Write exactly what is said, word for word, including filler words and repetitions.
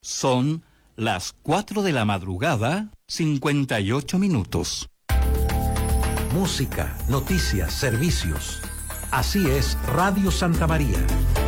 Son las cuatro de la madrugada, cincuenta y ocho minutos. Música, noticias, servicios. Así es Radio Santa María.